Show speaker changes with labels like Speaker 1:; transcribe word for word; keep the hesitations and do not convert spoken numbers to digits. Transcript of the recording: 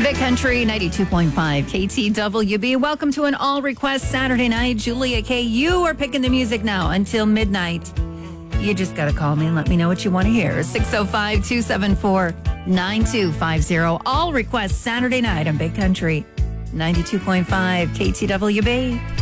Speaker 1: Big Country ninety-two point five K T W B. Welcome to an all request Saturday night. Julia K. You are picking the music now until midnight. You just got to call me and let me know what you want to hear. six oh five, two seven four, nine two five zero. All requests Saturday night on Big Country ninety-two point five K T W B.